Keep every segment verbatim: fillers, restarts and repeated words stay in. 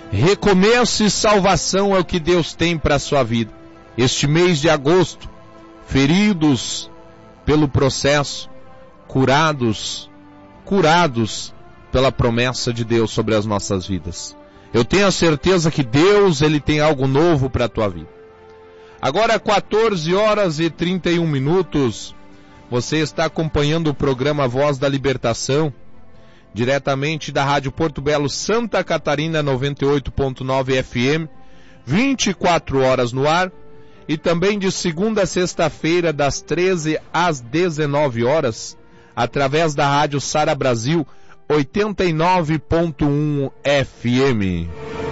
Recomeço e salvação é o que Deus tem para a sua vida. Este mês de agosto, feridos pelo processo, curados, curados pela promessa de Deus sobre as nossas vidas. Eu tenho a certeza que Deus, Ele tem algo novo para a tua vida. Agora, quatorze horas e trinta e um minutos, você está acompanhando o programa Voz da Libertação, diretamente da Rádio Porto Belo Santa Catarina noventa e oito ponto nove F M, vinte e quatro horas no ar, e também de segunda a sexta-feira, das treze às dezenove horas, através da Rádio Sara Brasil oitenta e nove ponto um F M.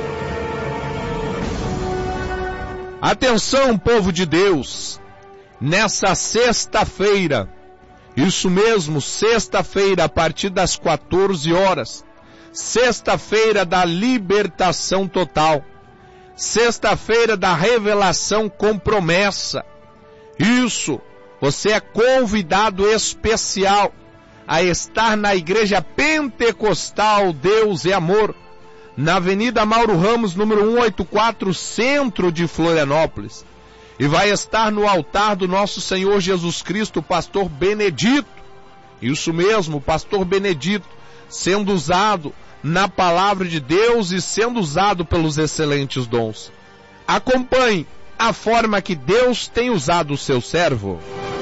Atenção, povo de Deus, nessa sexta-feira, isso mesmo, sexta-feira, a partir das quatorze horas, sexta-feira da libertação total, sexta-feira da revelação com promessa. Isso, você é convidado especial a estar na Igreja Pentecostal Deus é Amor, na Avenida Mauro Ramos, número cento e oitenta e quatro, centro de Florianópolis. E vai estar no altar do nosso Senhor Jesus Cristo, o pastor Benedito. Isso mesmo, o pastor Benedito, sendo usado na palavra de Deus e sendo usado pelos excelentes dons. Acompanhe a forma que Deus tem usado o seu servo.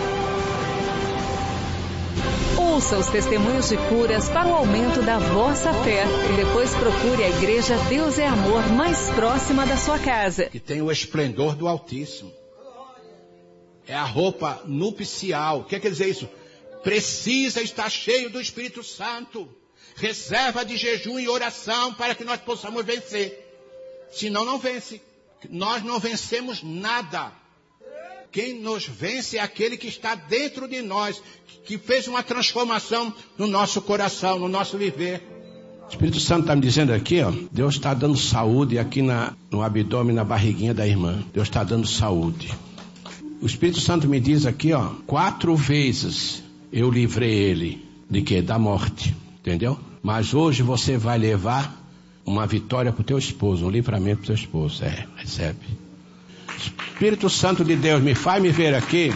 Ouça os testemunhos de curas para o aumento da vossa fé e depois procure a Igreja Deus é Amor mais próxima da sua casa. Que tem o esplendor do Altíssimo. É a roupa nupcial. O que quer dizer isso? Precisa estar cheio do Espírito Santo. Reserva de jejum e oração para que nós possamos vencer. Senão não vence. Nós não vencemos nada. Quem nos vence é aquele que está dentro de nós, que fez uma transformação no nosso coração, no nosso viver. O Espírito Santo está me dizendo aqui, ó, Deus está dando saúde aqui na, no abdômen, na barriguinha da irmã. Deus está dando saúde. O Espírito Santo me diz aqui, ó, quatro vezes eu livrei ele de quê? Da morte, entendeu? Mas hoje você vai levar uma vitória para o teu esposo, um livramento para o teu esposo. É, recebe. Espírito Santo de Deus, me faz me ver aqui,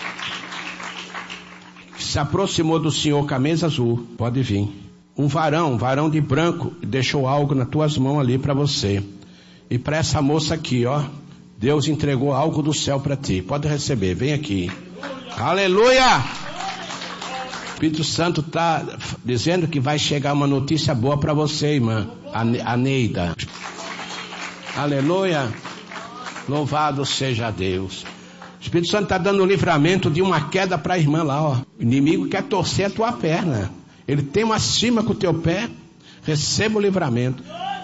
que se aproximou do Senhor com a mesa azul, pode vir. Um varão, um varão de branco, deixou algo nas tuas mãos ali para você. E para essa moça aqui, ó, Deus entregou algo do céu para ti. Pode receber, vem aqui. Aleluia! O Espírito Santo está dizendo que vai chegar uma notícia boa para você, irmã, a Neida. Aleluia! Louvado seja Deus. O Espírito Santo está dando o livramento de uma queda para a irmã lá, ó. O inimigo quer torcer a tua perna. Ele tem uma cima com o teu pé. Receba o livramento.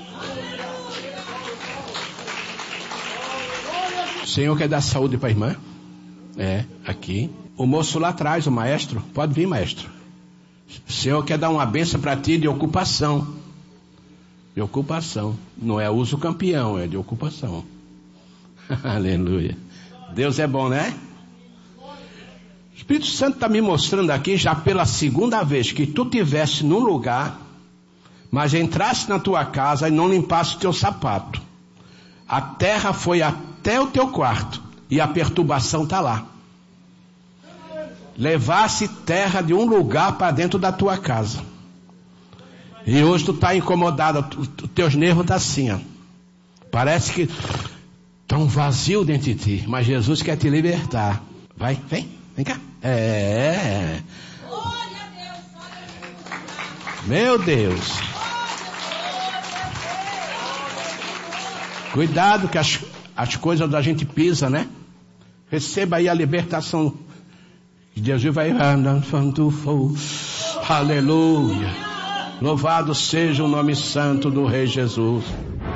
O Senhor quer dar saúde para a irmã? É, aqui. O moço lá atrás, o maestro, pode vir, maestro. O Senhor quer dar uma bênção para ti de ocupação. De ocupação. Não é uso campeão, é de ocupação. Aleluia. Deus é bom, né? O Espírito Santo está me mostrando aqui já pela segunda vez que tu estivesse num lugar, mas entrasse na tua casa e não limpasse o teu sapato. A terra foi até o teu quarto e a perturbação está lá. Levasse terra de um lugar para dentro da tua casa. E hoje tu está incomodado, os teus nervos estão assim, ó. Parece que tão vazio dentro de ti, mas Jesus quer te libertar. Vai, vem, vem cá. É. Meu Deus. Cuidado que as, as coisas da gente pisa, né? Receba aí a libertação. Jesus vai andando. Aleluia. Louvado seja o nome santo do Rei Jesus.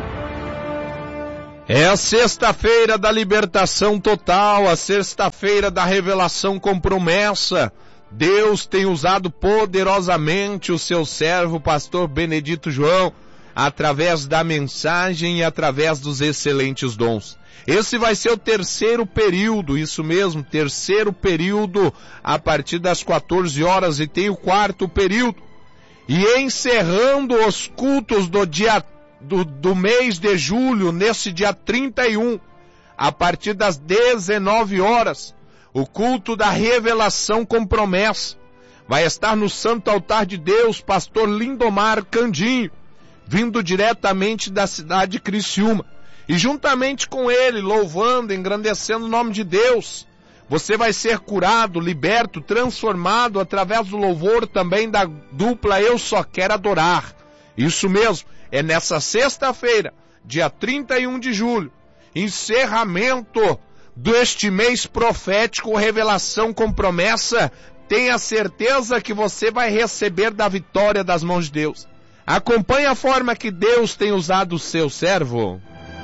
É a sexta-feira da libertação total, a sexta-feira da revelação com promessa. Deus tem usado poderosamente o seu servo, pastor Benedito João, através da mensagem e através dos excelentes dons. Esse vai ser o terceiro período, isso mesmo, terceiro período a partir das quatorze horas, e tem o quarto período. E encerrando os cultos do dia do, do mês de julho, nesse dia trinta e um, a partir das dezenove horas, o culto da revelação com promessa. Vai estar no Santo Altar de Deus, pastor Lindomar Candinho, vindo diretamente da cidade de Criciúma. E juntamente com ele, louvando, engrandecendo o nome de Deus, você vai ser curado, liberto, transformado através do louvor também da dupla Eu Só Quero Adorar. Isso mesmo, é nessa sexta-feira, dia trinta e um de julho, encerramento deste mês profético, revelação com promessa. Tenha certeza que você vai receber da vitória das mãos de Deus. Acompanhe a forma que Deus tem usado o seu servo.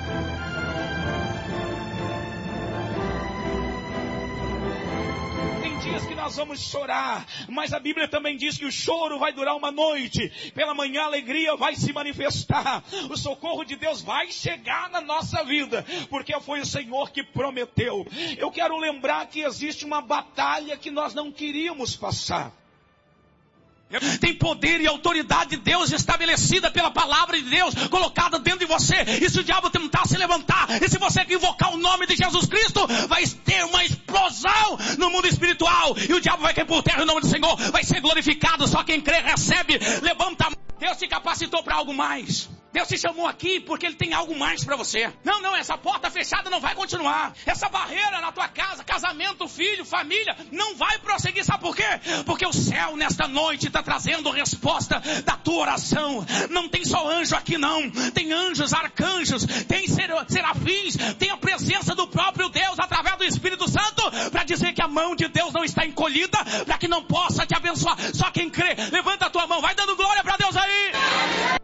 Nós vamos chorar, mas a Bíblia também diz que o choro vai durar uma noite, pela manhã a alegria vai se manifestar, o socorro de Deus vai chegar na nossa vida, porque foi o Senhor que prometeu. Eu quero lembrar que existe uma batalha que nós não queríamos passar. Tem poder e autoridade de Deus estabelecida pela palavra de Deus, colocada dentro de você. E se o diabo tentar se levantar, e se você invocar o nome de Jesus Cristo, vai ter uma explosão no mundo espiritual. E o diabo vai cair por terra em nome do Senhor, vai ser glorificado. Só quem crê recebe, levanta a mão. Deus te capacitou para algo mais. Deus te chamou aqui porque Ele tem algo mais para você. Não, não, essa porta fechada não vai continuar. Essa barreira na tua casa, casamento, filho, família, não vai prosseguir. Sabe por quê? Porque o céu nesta noite está trazendo resposta da tua oração. Não tem só anjo aqui não. Tem anjos, arcanjos, tem serafins, tem a presença do próprio Deus através do Espírito Santo para dizer que a mão de Deus não está encolhida, para que não possa te abençoar. Só quem crê, levanta a tua mão, vai dando glória para Deus aí.